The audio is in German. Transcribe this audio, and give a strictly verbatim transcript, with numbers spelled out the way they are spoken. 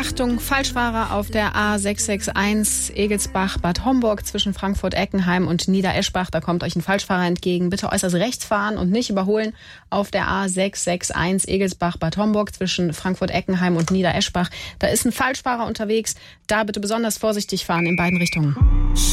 Achtung, Falschfahrer auf der A sechs sechs eins Egelsbach-Bad Homburg zwischen Frankfurt-Eckenheim und Niedereschbach. Da kommt euch ein Falschfahrer entgegen. Bitte äußerst rechts fahren und nicht überholen auf der A sechs sechs eins Egelsbach-Bad Homburg zwischen Frankfurt-Eckenheim und Niedereschbach. Da ist ein Falschfahrer unterwegs. Da bitte besonders vorsichtig fahren in beiden Richtungen.